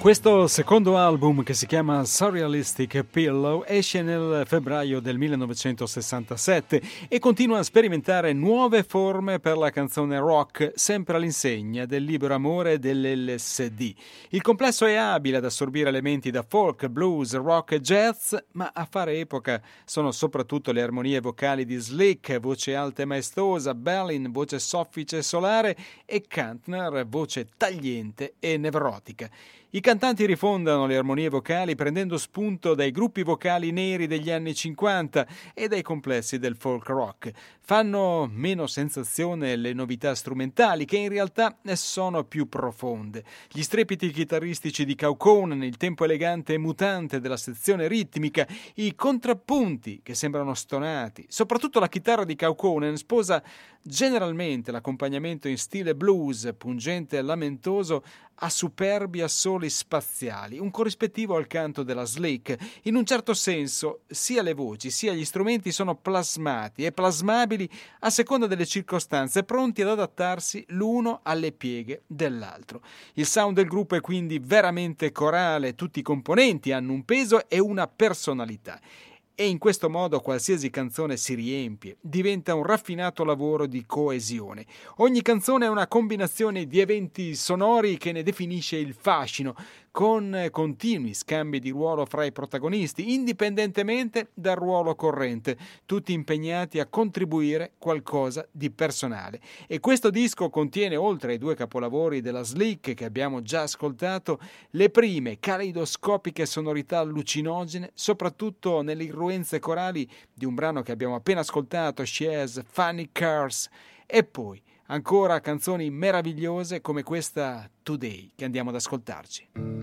Questo secondo album, che si chiama Surrealistic Pillow, esce nel febbraio del 1967 e continua a sperimentare nuove forme per la canzone rock, sempre all'insegna del libero amore dell'LSD. Il complesso è abile ad assorbire elementi da folk, blues, rock e jazz, ma a fare epoca sono soprattutto le armonie vocali di Slick, voce alta e maestosa, Berlin, voce soffice e solare, e Kantner, voce tagliente e nevrotica. I cantanti rifondano le armonie vocali prendendo spunto dai gruppi vocali neri degli anni 50 e dai complessi del folk rock. Fanno meno sensazione le novità strumentali, che in realtà sono più profonde. Gli strepiti chitarristici di Kaukonen, il tempo elegante e mutante della sezione ritmica, i contrappunti che sembrano stonati. Soprattutto la chitarra di Kaukonen sposa generalmente l'accompagnamento in stile blues, pungente e lamentoso, a superbi assoli spaziali, un corrispettivo al canto della Slick. In un certo senso, sia le voci sia gli strumenti sono plasmati e plasmabili a seconda delle circostanze, pronti ad adattarsi l'uno alle pieghe dell'altro. Il sound del gruppo è quindi veramente corale, tutti i componenti hanno un peso e una personalità. E in questo modo qualsiasi canzone si riempie, diventa un raffinato lavoro di coesione. Ogni canzone è una combinazione di eventi sonori che ne definisce il fascino, con continui scambi di ruolo fra i protagonisti, indipendentemente dal ruolo corrente, tutti impegnati a contribuire qualcosa di personale. E questo disco contiene, oltre ai due capolavori della Slick che abbiamo già ascoltato, le prime caleidoscopiche sonorità allucinogene, soprattutto nelle irruenze corali di un brano che abbiamo appena ascoltato, She Has Funny Cars, e poi ancora canzoni meravigliose come questa Today che andiamo ad ascoltarci.